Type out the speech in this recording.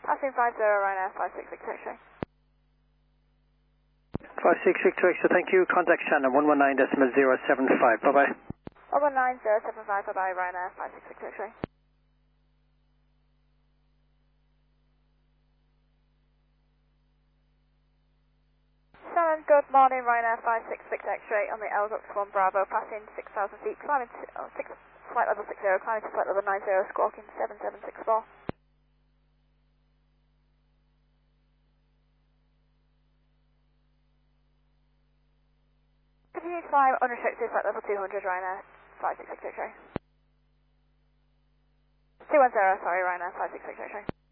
Passing 50, Ryanair 566 X-ray. 566 X-ray, thank you. Contact Shannon 119.075. Bye-bye. 119.075, bye-bye, Ryanair 566 X-ray. Shannon, good morning, Ryanair 566 X-ray on the Elgux 1 Bravo, passing 6,000 feet, climbing to flight level 60, climbing to flight level 90, squawking 7764. Continue to climb unrestricted flight level 200, Ryanair 566 X-ray. 210, sorry, Ryanair 566 X-ray.